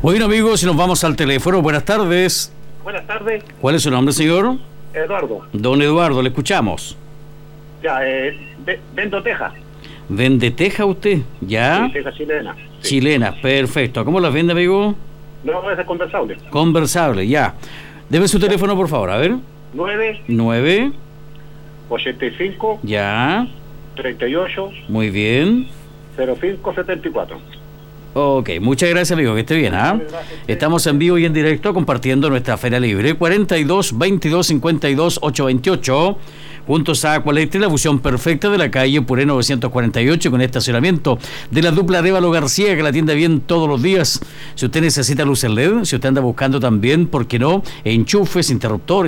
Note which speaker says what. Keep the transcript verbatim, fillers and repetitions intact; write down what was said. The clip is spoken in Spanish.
Speaker 1: Bueno, amigos, si nos vamos al teléfono, buenas tardes.
Speaker 2: Buenas tardes.
Speaker 1: ¿Cuál es su nombre, señor?
Speaker 2: Eduardo.
Speaker 1: Don Eduardo, le escuchamos.
Speaker 2: Ya, eh, ve- vendo teja.
Speaker 1: ¿Vende teja usted? ¿Ya?
Speaker 2: Sí, teja chilena. Sí.
Speaker 1: Chilena, perfecto. ¿Cómo las vende, amigo?
Speaker 2: No, es conversable.
Speaker 1: Conversable, ya. Deme su teléfono, por favor, a ver.
Speaker 2: nueve,
Speaker 1: nueve,
Speaker 2: ochenta y cinco,
Speaker 1: ya,
Speaker 2: treinta y ocho,
Speaker 1: muy bien.
Speaker 2: cero cinco, setenta y cuatro.
Speaker 1: Ok, muchas gracias, amigo, que esté bien, ¿ah? Estamos en vivo y en directo compartiendo nuestra Feria Libre, cuarenta y dos, veintidós, cincuenta y dos, ochocientos veintiocho, juntos a Aqualectre, la fusión perfecta de la calle Puré novecientos cuarenta y ocho, con estacionamiento de la dupla Arévalo García, que la atiende bien todos los días. Si usted necesita luz en L E D, si usted anda buscando también, ¿por qué no?, enchufes, interruptores,